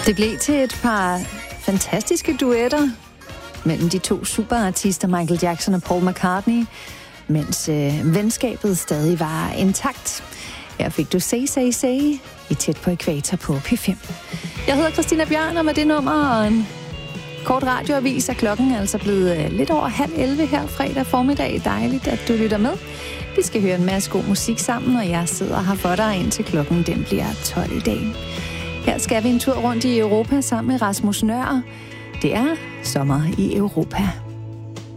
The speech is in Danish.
Det blev til et par fantastiske duetter mellem de to superartister Michael Jackson og Paul McCartney, mens venskabet stadig var intakt. Her fik du Say Say Say i Tæt på Ækvator på P5. Jeg hedder Christina Bjørn, og med det nummer og en kort radioavis er klokken altså blevet lidt over 10:30 her fredag formiddag. Dejligt, at du lytter med. Vi skal høre en masse god musik sammen, og jeg sidder her for dig indtil klokken den bliver 12 i dag. Her skal vi en tur rundt i Europa sammen med Rasmus Nøhr. Det er sommer i Europa.